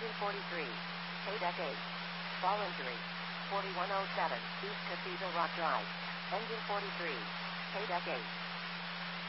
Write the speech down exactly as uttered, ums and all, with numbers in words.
Engine forty-three. K-Deck eight. Fall injury. forty-one oh seven, East Cathedral Rock Drive. Engine forty-three. K-Deck eight.